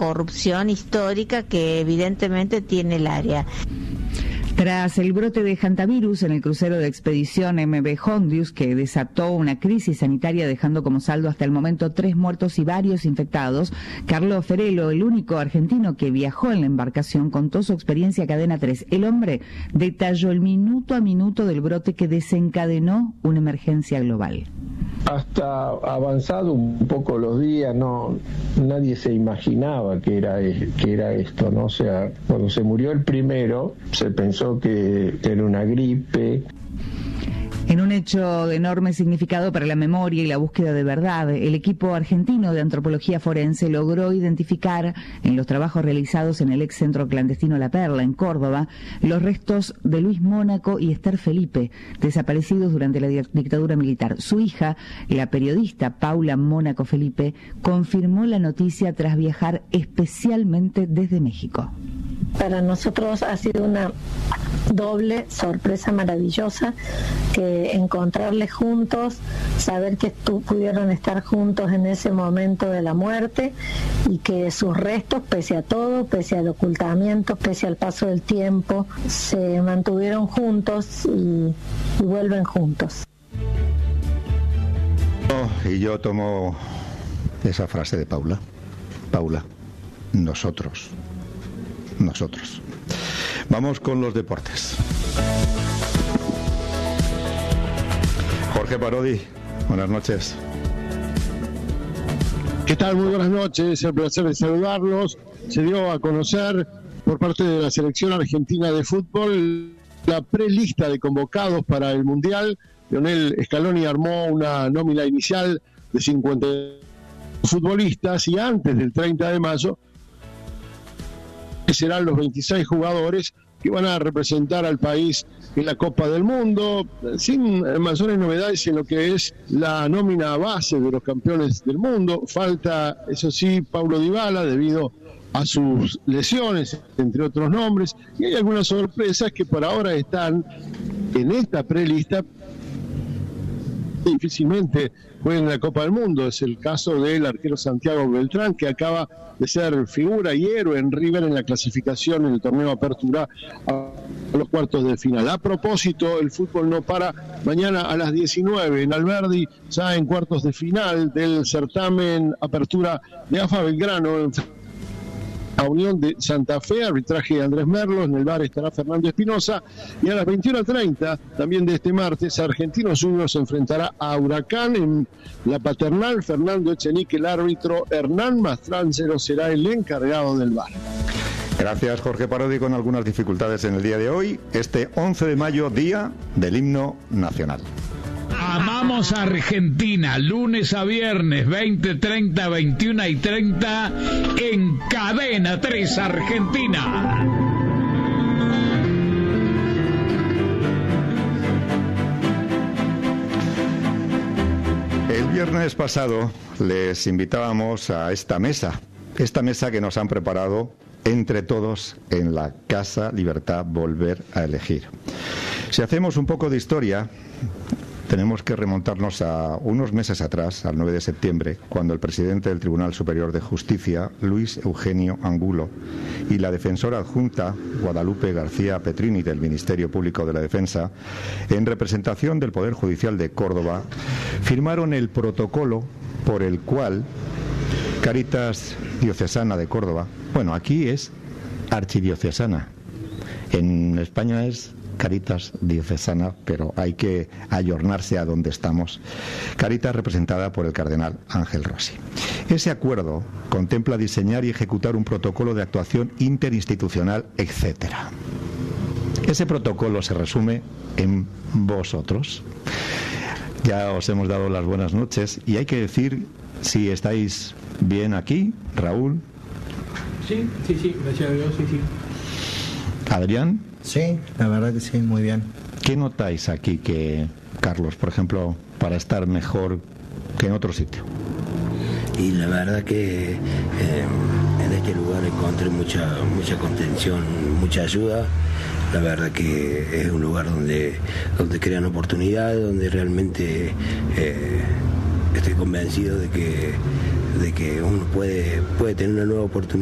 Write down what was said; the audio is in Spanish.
corrupción histórica que evidentemente tiene el área. Tras el brote de hantavirus en el crucero de expedición MV Hondius, que desató una crisis sanitaria dejando como saldo hasta el momento 3 muertos y varios infectados, Carlos Ferelo, el único argentino que viajó en la embarcación, contó su experiencia a Cadena 3. El hombre detalló el minuto a minuto del brote que desencadenó una emergencia global. Hasta avanzado un poco los días, nadie se imaginaba que era esto, ¿no? O sea, cuando se murió el primero, se pensó que era una gripe. En un hecho de enorme significado para la memoria y la búsqueda de verdad, el equipo argentino de antropología forense logró identificar, en los trabajos realizados en el ex centro clandestino La Perla, en Córdoba, los restos de Luis Mónaco y Esther Felipe, desaparecidos durante la dictadura militar. Su hija, la periodista Paula Mónaco Felipe, confirmó la noticia tras viajar especialmente desde México. Para nosotros ha sido una doble sorpresa maravillosa, que encontrarles juntos, saber que pudieron estar juntos en ese momento de la muerte y que sus restos, pese a todo, pese al ocultamiento, pese al paso del tiempo, se mantuvieron juntos y vuelven juntos. Y yo tomo esa frase de Paula, nosotros. Vamos con los deportes. Jorge Parodi, buenas noches. ¿Qué tal? Muy buenas noches, el placer de saludarlos. Se dio a conocer por parte de la selección argentina de fútbol la prelista de convocados para el Mundial. Lionel Scaloni armó una nómina inicial de 50 futbolistas y antes del 30 de mayo serán los 26 jugadores que van a representar al país en la Copa del Mundo, sin mayores novedades en lo que es la nómina base de los campeones del mundo. Falta, eso sí, Paulo Dybala debido a sus lesiones, entre otros nombres, y hay algunas sorpresas que por ahora están en esta prelista. Difícilmente jueguen en la Copa del Mundo. Es el caso del arquero Santiago Beltrán, que acaba de ser figura y héroe en River en la clasificación en el torneo Apertura a los cuartos de final. A propósito, el fútbol no para. Mañana a las 19 en Alberdi, ya en cuartos de final del certamen Apertura de AFA Belgrano, en a Unión de Santa Fe, arbitraje de Andrés Merlo. En el bar estará Fernando Espinosa, y a las 21:30 también de este martes, Argentinos Juniors se enfrentará a Huracán en la Paternal. Fernando Echenique el árbitro, Hernán Mastráncero será el encargado del bar. Gracias, Jorge Parodi, con algunas dificultades en el día de hoy, este 11 de mayo, día del himno nacional. Amamos a Argentina, lunes a viernes, 20:30, 21:30, en Cadena 3 Argentina. El viernes pasado les invitábamos a esta mesa que nos han preparado entre todos en la Casa Libertad Volver a Elegir. Si hacemos un poco de historia, tenemos que remontarnos a unos meses atrás, al 9 de septiembre, cuando el presidente del Tribunal Superior de Justicia, Luis Eugenio Angulo, y la defensora adjunta, Guadalupe García Petrini, del Ministerio Público de la Defensa, en representación del Poder Judicial de Córdoba, firmaron el protocolo por el cual Cáritas Diocesana de Córdoba, bueno, aquí es archidiocesana, en España es Cáritas Diocesana, pero hay que ayornarse a donde estamos. Cáritas representada por el cardenal Ángel Rossi. Ese acuerdo contempla diseñar y ejecutar un protocolo de actuación interinstitucional, etcétera. Ese protocolo se resume en vosotros. Ya os hemos dado las buenas noches y hay que decir si estáis bien aquí, Raúl. Sí, gracias a Dios, sí. Adrián. Sí, la verdad que sí, muy bien. ¿Qué notáis aquí que, Carlos, por ejemplo, para estar mejor que en otro sitio? Y la verdad que en este lugar encontré mucha contención, mucha ayuda. La verdad que es un lugar donde crean oportunidades, donde realmente estoy convencido de que uno puede tener una nueva oportunidad.